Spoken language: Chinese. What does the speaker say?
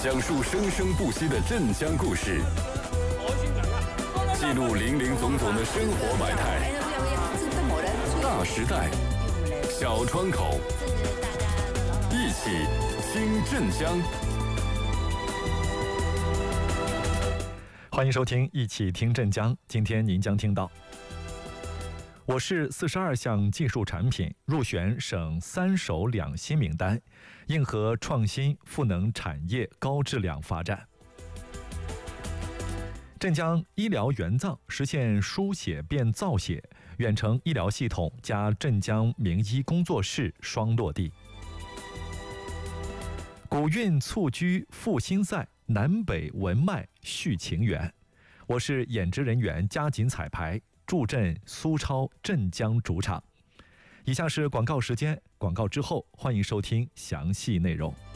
讲述生生不息的镇江故事，记录林林总总的生活百态。大时代，小窗口，一起听镇江。 欢迎收听一起听镇江。今天您将听到：我市42项技术产品入选省3首2新名单，硬核创新赋能产业高质量发展。镇江医疗援藏实现书写变造写，远程医疗系统加镇江名医工作室双落地。古韵蹴鞠赋新赛，南北文脉续情缘。我是演职人员加紧彩排，助阵苏超镇江主场。以下是广告时间，广告之后欢迎收听详细内容。